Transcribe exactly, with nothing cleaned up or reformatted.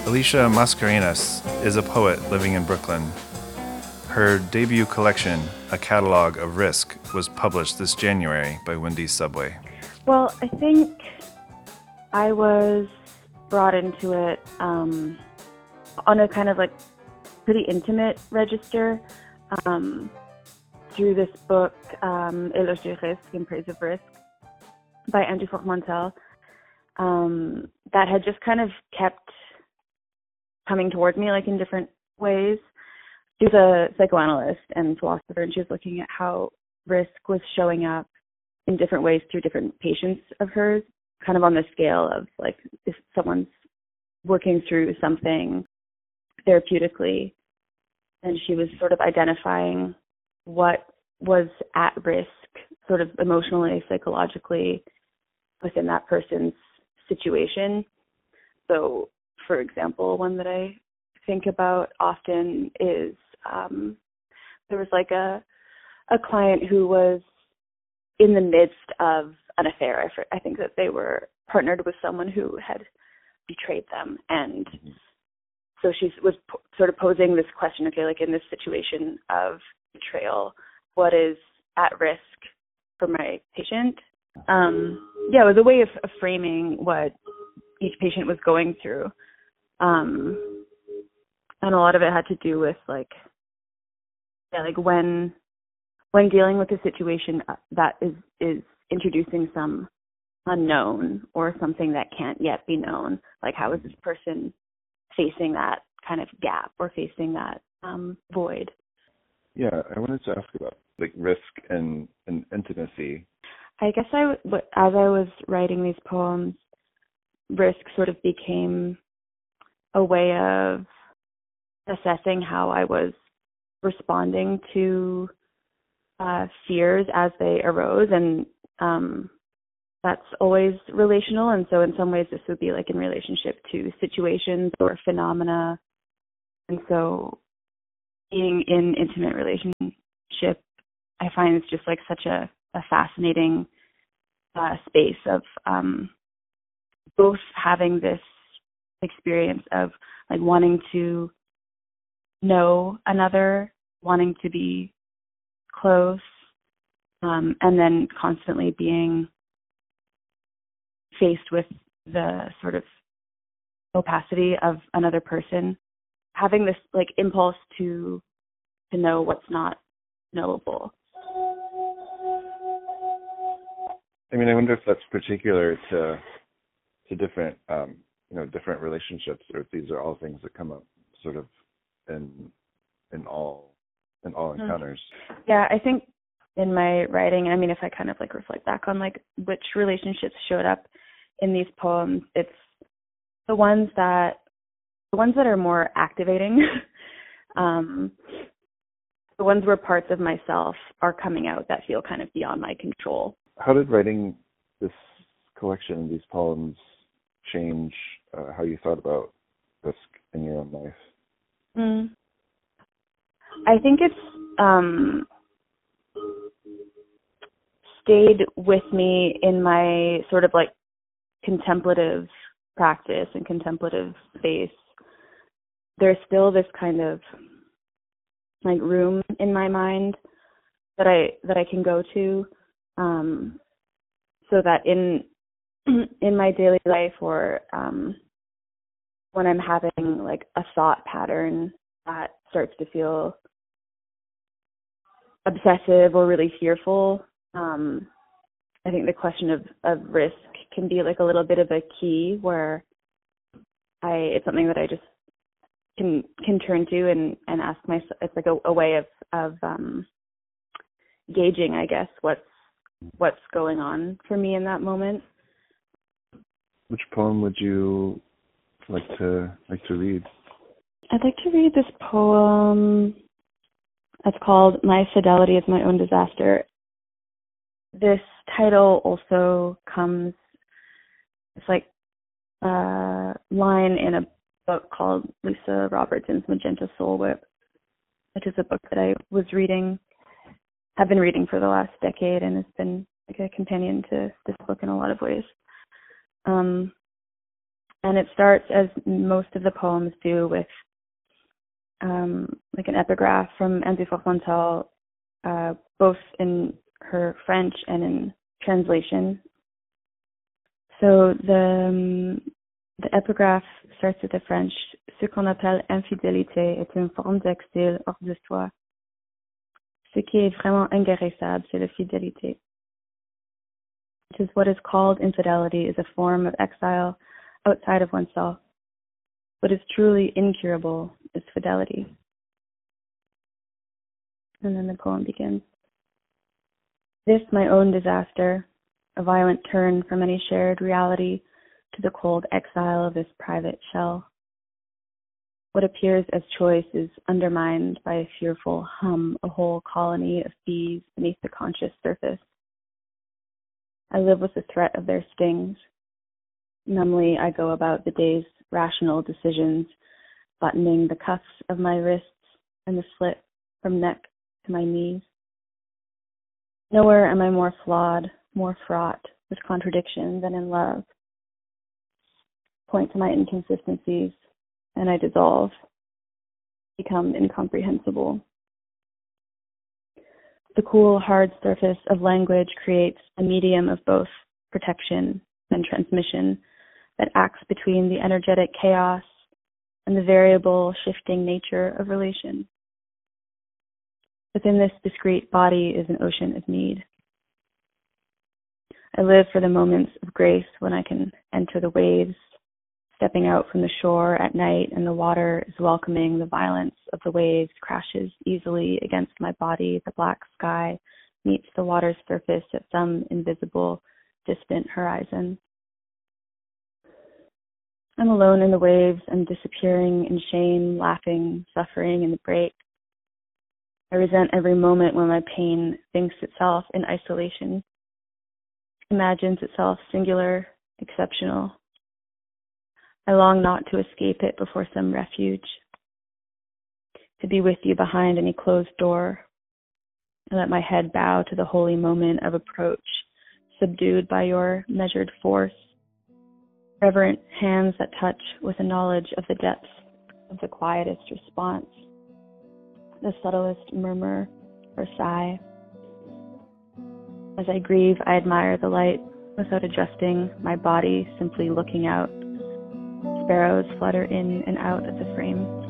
Alicia Mascarenas is a poet living in Brooklyn. Her debut collection, A Catalog of Risk, was published this January by Wendy's Subway. Well, I think I was brought into it um, on a kind of like pretty intimate register um, through this book, um, Éloge du risque, In Praise of Risk, by Andrew Formontel, um, that had just kind of kept coming toward me like in different ways. She was a psychoanalyst and philosopher, and she was looking at how risk was showing up in different ways through different patients of hers, kind of on the scale of like if someone's working through something therapeutically, and she was sort of identifying what was at risk sort of emotionally, psychologically within that person's situation. So, for example, one that I think about often is um, there was like a a client who was in the midst of an affair. I, f- I think that they were partnered with someone who had betrayed them, and so she was po- sort of posing this question, okay, like in this situation of betrayal, what is at risk for my patient? Um, yeah, it was a way of, of framing what each patient was going through. Um, and a lot of it had to do with like, yeah, like when, when dealing with a situation that is, is introducing some unknown or something that can't yet be known, like how is this person facing that kind of gap or facing that um, void? Yeah, I wanted to ask about like risk and, and intimacy. I guess I, w- as I was writing these poems, risk sort of became a way of assessing how I was responding to uh, fears as they arose, and um, that's always relational. And so in some ways this would be like in relationship to situations or phenomena. And so being in intimate relationship, I find it's just like such a, a fascinating uh, space of um, both having this experience of like wanting to know another, wanting to be close, um, and then constantly being faced with the sort of opacity of another person, having this like impulse to to know what's not knowable. I mean, I wonder if that's particular to to different um, you know different relationships, or if these are all things that come up sort of in in all in all encounters. Yeah, I think in my writing, I mean, if I kind of like reflect back on like which relationships showed up in these poems, it's the ones that the ones that are more activating. um, the ones where parts of myself are coming out that feel kind of beyond my control. How did writing this collection, these poems, change uh, how you thought about risk in your own life? Mm. I think it's um, stayed with me in my sort of like contemplative practice and contemplative space. There's still this kind of like room in my mind that I that I can go to, um, so that in in my daily life or um, when I'm having like a thought pattern that starts to feel obsessive or really fearful, um, I think the question of, of risk can be like a little bit of a key where I it's something that I just can can turn to and, and ask myself. It's like a, a way of of um, gauging, I guess, what's what's going on for me in that moment. Which poem would you like to like to read? I'd like to read this poem. It's called "My Fidelity is My Own Disaster." This title also comes, it's like a line in a book called Lisa Robertson's Magenta Soul Whip, which is a book that I was reading, have been reading for the last decade, and has been like a companion to this book in a lot of ways. Um, And it starts, as most of the poems do, with um, like an epigraph from Anne de Formental, uh, both in her French and in translation. So the um, the epigraph starts with the French. Ce qu'on appelle infidélité est une forme d'exil hors de soi. Ce qui est vraiment inguérissable, c'est la fidélité. Which is what is called infidelity is a form of exile outside of oneself. What is truly incurable is fidelity. And then the poem begins. This my own disaster, a violent turn from any shared reality to the cold exile of this private shell. What appears as choice is undermined by a fearful hum, a whole colony of bees beneath the conscious surface. I live with the threat of their stings. Numbly, I go about the day's rational decisions, buttoning the cuffs of my wrists and the slit from neck to my knees. Nowhere am I more flawed, more fraught with contradiction than in love. Point to my inconsistencies, and I dissolve, become incomprehensible. The cool, hard surface of language creates a medium of both protection and transmission that acts between the energetic chaos and the variable, shifting nature of relation. Within this discrete body is an ocean of need. I live for the moments of grace when I can enter the waves, stepping out from the shore at night and the water is welcoming the violence of the waves, crashes easily against my body. The black sky meets the water's surface at some invisible, distant horizon. I'm alone in the waves and disappearing in shame, laughing, suffering in the break. I resent every moment when my pain thinks itself in isolation, imagines itself singular, exceptional. I long not to escape it before some refuge, to be with you behind any closed door, and let my head bow to the holy moment of approach, subdued by your measured force, reverent hands that touch with a knowledge of the depths of the quietest response, the subtlest murmur or sigh. As I grieve, I admire the light without adjusting my body, simply looking out. Sparrows flutter in and out of the frame.